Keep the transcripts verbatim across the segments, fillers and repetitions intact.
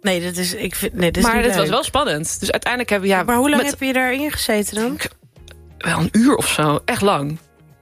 Nee, dat is, ik vind, nee, dat is maar niet het leuk. was wel spannend. Dus uiteindelijk hebben we... Ja, maar hoe lang met, heb je daarin gezeten dan? Wel een uur of zo. Echt lang.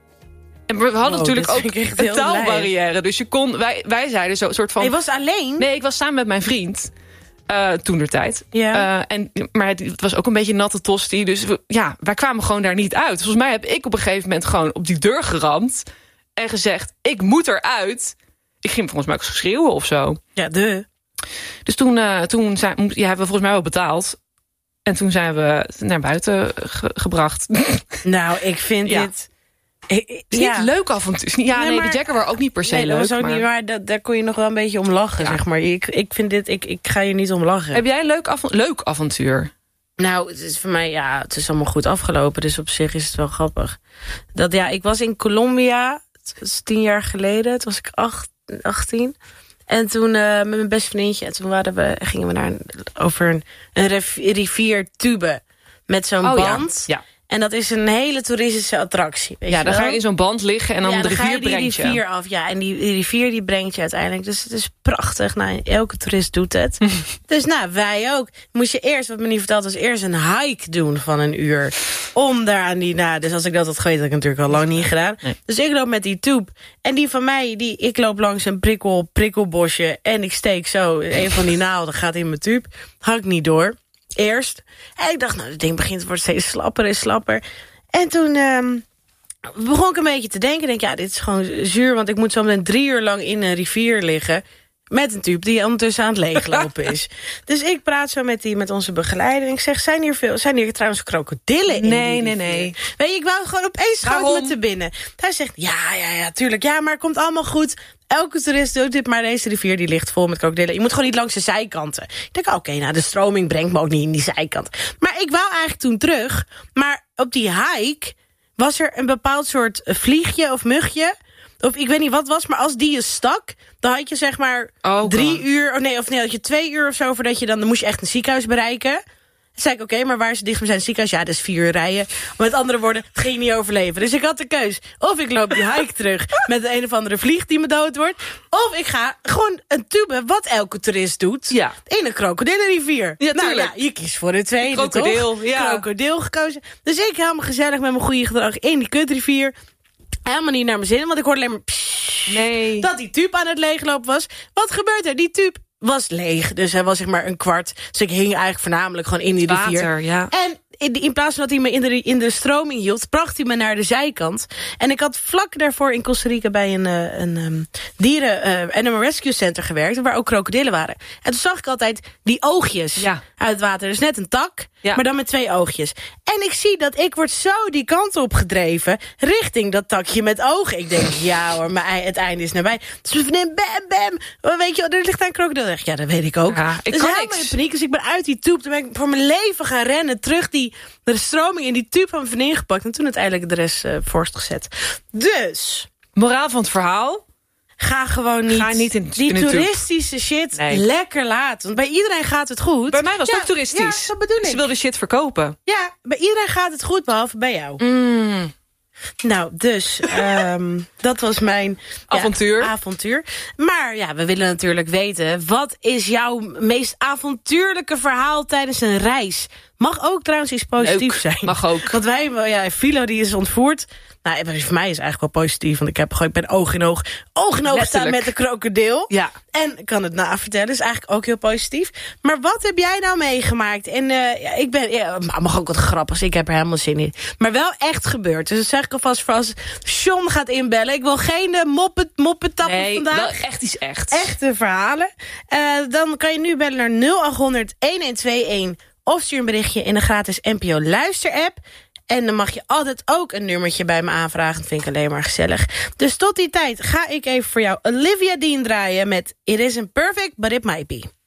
En we hadden wow, natuurlijk ook een heel taalbarrière. blij. Dus je kon... Wij, wij zeiden zo een soort van... Je was alleen? Nee, ik was samen met mijn vriend. Uh, Toentertijd. Ja. Uh, en, maar het, het was ook een beetje natte tosti. Dus we, ja, wij kwamen gewoon daar niet uit. Volgens mij heb ik op een gegeven moment gewoon op die deur geramd. En gezegd, ik moet eruit. Ik ging volgens mij ook schreeuwen of zo. Ja, de. Dus toen, uh, toen zijn, ja, hebben we volgens mij wel betaald. En toen zijn we naar buiten ge- gebracht. Nou, ik vind ja. dit... Ik, Het is ja. niet leuk avontuur. Ja, nee, nee maar, de Jaguar ook niet per se nee, leuk. dat was ook maar... niet waar. Dat, daar kon je nog wel een beetje om lachen, Ja. zeg maar. Ik, ik vind dit... Ik, ik ga je niet om lachen. Heb jij een leuk, av- leuk avontuur? Nou, het is voor mij... Ja, het is allemaal goed afgelopen. Dus op zich is het wel grappig. Dat ja, ik was in Colombia. Het was tien jaar geleden. Toen was ik acht, achttien. En toen uh, met mijn beste vriendje. En toen waren we, gingen we naar een, over een, een rivier Tube. Met zo'n oh, band. Ja. Ja. En dat is een hele toeristische attractie. Weet Ja, je dan wel? ga je in zo'n band liggen en dan, ja, de dan rivier ga je die brengt je. rivier af. Ja, en die, die rivier die brengt je uiteindelijk. Dus het is prachtig. Nou, elke toerist doet het. Dus nou, wij ook. Moest je eerst, wat me niet verteld was, eerst een hike doen van een uur. Om daar aan die... Nou, dus als ik dat had geweten, had ik natuurlijk al lang niet gedaan. Nee. Dus ik loop met die tube. En die van mij, die, ik loop langs een prikkel, prikkelbosje. En ik steek zo, een van die naalden gaat in mijn tube. Hak niet door. Eerst. En ik dacht, nou, het ding begint te worden steeds slapper en slapper. En toen um, begon ik een beetje te denken. Ik denk, ja, dit is gewoon zuur. Want ik moet zo meteen drie uur lang in een rivier liggen. Met een tube die ondertussen aan het leeglopen is. Dus ik praat zo met, die, met onze begeleider. En ik zeg, zijn hier, veel, zijn hier trouwens krokodillen in? Nee, die nee, rivier? nee. Weet je, ik wou gewoon opeens schoot Waarom? me te binnen. Hij zegt, ja, ja, ja, tuurlijk. Ja, maar het komt allemaal goed. Elke toerist doet dit, maar deze rivier die ligt vol met krokodillen. Je moet gewoon niet langs de zijkanten. Ik denk, oké, okay, nou, de stroming brengt me ook niet in die zijkant. Maar ik wou eigenlijk toen terug. Maar op die hike was er een bepaald soort vliegje of mugje. Of ik weet niet wat het was, maar als die je stak, dan had je zeg maar Oh, drie God. uur... Of nee, of nee, had je twee uur of zo voordat je dan... Dan moest je echt een ziekenhuis bereiken. Toen zei ik, oké, okay, maar waar is het dichtstbijzijnde ziekenhuis? Ja, dat is vier uur rijden. Met andere woorden, het ging niet overleven. Dus ik had de keus. Of ik loop die hike terug met een of andere vlieg die me dood wordt. Of ik ga gewoon een tube, wat elke toerist doet, Ja. in een krokodillenrivier. Ja, nou tuurlijk. ja, je kiest voor de tweede, Krokodil, toch? ja. Krokodil gekozen. Dus ik helemaal gezellig met mijn goede gedrag in die kutrivier. Helemaal niet naar mijn zin, want ik hoorde alleen maar... Pssst, Nee. dat die tube aan het leeglopen was. Wat gebeurt er? Die tube was leeg. Dus hij was zeg maar een kwart. Dus ik hing eigenlijk voornamelijk gewoon in die rivier. Water, ja. En in, in plaats van dat hij me in de, in de stroming hield, bracht hij me naar de zijkant. En ik had vlak daarvoor in Costa Rica bij een, uh, een um, dieren uh, animal rescue center gewerkt, waar ook krokodillen waren. En toen zag ik altijd die oogjes Ja. uit het water. Dus net een tak, Ja. maar dan met twee oogjes. En ik zie dat ik word zo die kant op gedreven, richting dat takje met ogen. Ik denk, ja hoor, maar het einde is nabij. Dus mijn vriendin, bam, bam. Weet je, er ligt daar een krokodil. Ik, ja, dat weet ik ook. Ja, ik dus kan helemaal niks. in paniek. Dus ik ben uit die tube. Toen ben ik voor mijn leven gaan rennen. Terug die de stroming in die tube van mijn vriendin gepakt. En toen uiteindelijk de rest uh, voorstgezet. Dus Moraal van het verhaal? ga gewoon niet, Ga niet in- die in een tube. toeristische shit Nee. lekker laten. Want bij iedereen gaat het goed. Bij mij was het Ja, ook toeristisch. Ja, dat bedoel ik. Ze wilden shit verkopen. Ja, bij iedereen gaat het goed, behalve bij jou. Mm. Nou, dus um, dat was mijn Avontuur. Ja, avontuur. Maar ja, we willen natuurlijk weten, wat is jouw meest avontuurlijke verhaal tijdens een reis? Mag ook trouwens iets positiefs zijn. Mag ook. Want wij, ja, Philo die is ontvoerd. Nou, voor mij is het eigenlijk wel positief. Want ik, heb gewoon, ik ben oog in oog, oog in oog staan met de krokodil. Ja. En ik kan het navertellen. Is eigenlijk ook heel positief. Maar wat heb jij nou meegemaakt? En uh, ja, ik ben, ja, mag ook wat grappigs. Ik heb er helemaal zin in. Maar wel echt gebeurd. Dus dat zeg ik alvast voor als John gaat inbellen. Ik wil geen uh, moppen, moppen tappen Nee, vandaag. wel echt iets echt. Echte verhalen. Uh, dan kan je nu bellen naar nul acht honderd elfhonderdeenenentwintig. Of stuur een berichtje in de gratis N P O Luister-app. En dan mag je altijd ook een nummertje bij me aanvragen. Dat vind ik alleen maar gezellig. Dus tot die tijd ga ik even voor jou Olivia Dean draaien met It Isn't Perfect, But It Might Be.